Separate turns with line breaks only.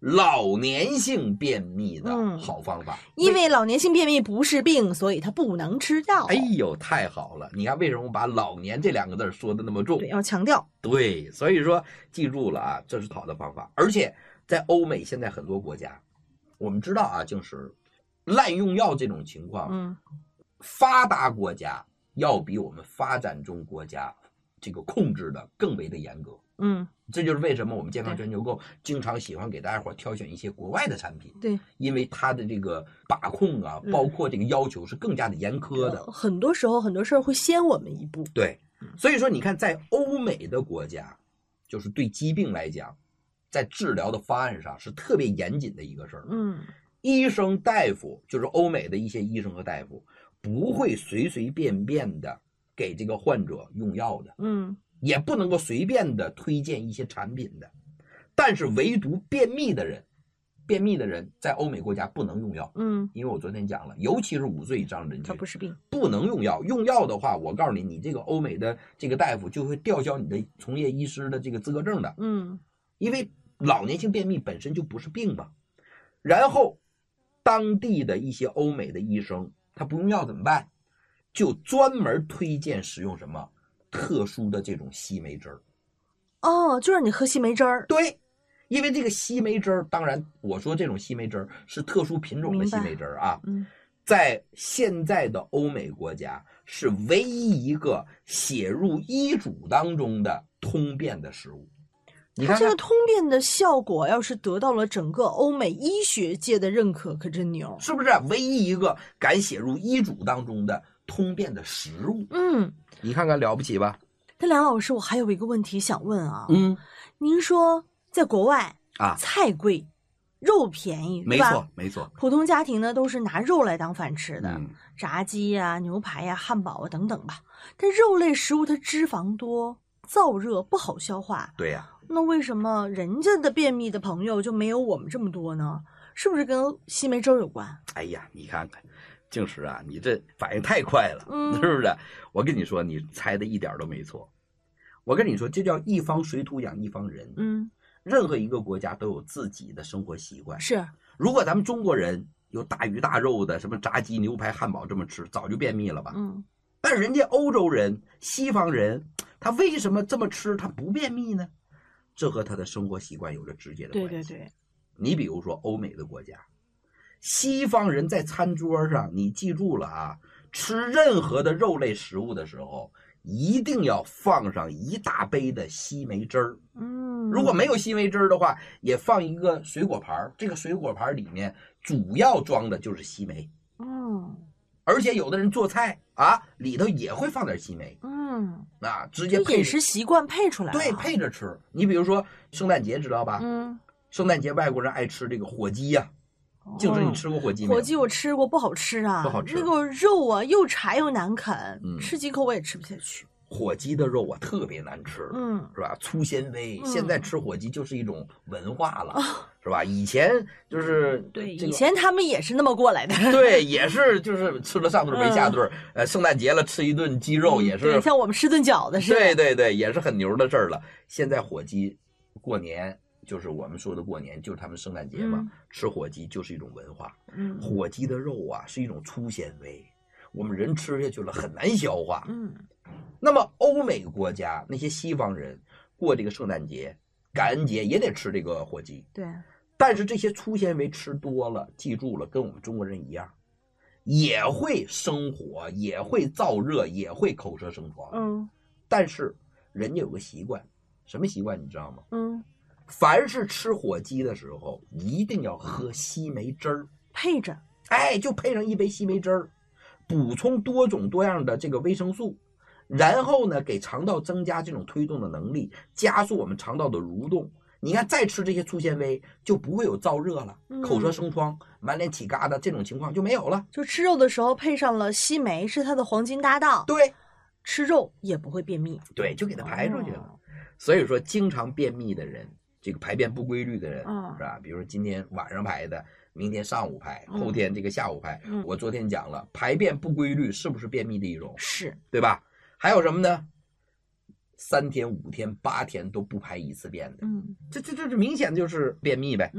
老年性便秘的好方法。
因为老年性便秘不是病，所以它不能吃药。
哎呦，太好了！你看为什么把老年这两个字说的那么重？
对，要强调。
对，所以说记住了啊，这是好的方法。而且在欧美现在很多国家，我们知道啊，就是滥用药这种情况，发达国家要比我们发展中国家这个控制的更为的严格。这就是为什么我们健康全球购经常喜欢给大家伙挑选一些国外的产品。
对，
因为它的这个把控啊，包括这个要求是更加的严苛的。
很多时候很多事儿会先我们一步。
对，所以说你看，在欧美的国家，就是对疾病来讲，在治疗的方案上是特别严谨的一个事儿。医生大夫就是欧美的一些医生和大夫不会随随便便的给这个患者用药的。也不能够随便的推荐一些产品的，但是唯独便秘的人在欧美国家不能用药。因为我昨天讲了，尤其是5岁以上的人群，
它不是病，
不能用药。用药的话，我告诉你，你这个欧美的这个大夫就会吊销你的从业医师的这个资格证的。因为老年性便秘本身就不是病嘛。然后，当地的一些欧美的医生，他不用药怎么办？就专门推荐使用什么？特殊的这种西梅汁儿。
就让你喝西梅汁儿。
对，因为这个西梅汁儿，当然我说这种西梅汁儿是特殊品种的西梅汁儿啊，在现在的欧美国家是唯一一个写入医嘱当中的通便的食物。你看
它这个通便的效果要是得到了整个欧美医学界的认可，可真牛，
是不是？唯一一个敢写入医嘱当中的通便的食物。你看看了不起吧？
但梁老师，我还有一个问题想问啊。您说在国外啊，菜贵，肉便宜，
没错没错。
普通家庭呢都是拿肉来当饭吃的，炸鸡呀、牛排呀、汉堡啊等等吧。但肉类食物它脂肪多，燥热，不好消化。
对呀。
那为什么人家的便秘的朋友就没有我们这么多呢？是不是跟西梅汁有关？
哎呀，你看看。静石啊，你这反应太快了，是不是？我跟你说，你猜的一点都没错。我跟你说，这叫一方水土养一方人。任何一个国家都有自己的生活习惯。
是，
如果咱们中国人有大鱼大肉的，什么炸鸡、牛排、汉堡这么吃，早就便秘了吧？但人家欧洲人、西方人，他为什么这么吃，他不便秘呢？这和他的生活习惯有着直接的关系。
对。
你比如说欧美的国家。西方人在餐桌上，你记住了啊，吃任何的肉类食物的时候，一定要放上一大杯的西梅汁儿。如果没有西梅汁儿的话，也放一个水果盘，这个水果盘里面主要装的就是西梅。而且有的人做菜啊，里头也会放点西梅。直接配
饮食习惯配出来了。
对，配着吃。你比如说圣诞节知道吧？圣诞节外国人爱吃这个火鸡呀。静石，你吃过火鸡没有？
火鸡我吃过，不好吃啊，
不好吃。
那个肉啊又柴又难啃，吃几口我也吃不下去。
火鸡的肉啊特别难吃，是吧？粗纤维。现在吃火鸡就是一种文化了，是吧？以前就是
对，以前他们也是那么过来的。
对，也是就是吃了上顿没下顿。圣诞节了吃一顿鸡肉也是，
像我们吃顿饺子似
的。对，也是很牛的事儿了。现在火鸡过年。就是我们说的过年，就是他们圣诞节嘛，吃火鸡就是一种文化。火鸡的肉啊是一种粗纤维，我们人吃下去了很难消化。那么欧美国家那些西方人过这个圣诞节、感恩节也得吃这个火鸡。
对，
但是这些粗纤维吃多了，记住了，跟我们中国人一样，也会生火，也会燥热，也会口舌生疮。但是人家有个习惯，什么习惯你知道吗？凡是吃火鸡的时候，一定要喝西梅汁儿，
配着，
就配上一杯西梅汁儿，补充多种多样的这个维生素，然后呢，给肠道增加这种推动的能力，加速我们肠道的蠕动。你看，再吃这些粗纤维，就不会有燥热了，口舌生疮、满脸起疙瘩这种情况就没有了。
就吃肉的时候配上了西梅，是它的黄金搭档。
对，
吃肉也不会便秘。
对，就给它排出去了。所以说，经常便秘的人。这个排便不规律的人，是吧？比如说今天晚上排的，明天上午排，后天这个下午排。我昨天讲了，排便不规律是不是便秘的一种？
是，
对吧？还有什么呢？3天、5天、8天都不排一次便的，这明显就是便秘呗。